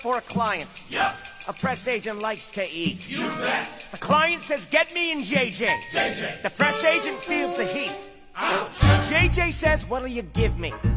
for a client. Yep. A press agent likes to eat. You bet. The client says, get me in JJ. JJ. The press agent feels the heat. Ouch. JJ says, what'll you give me?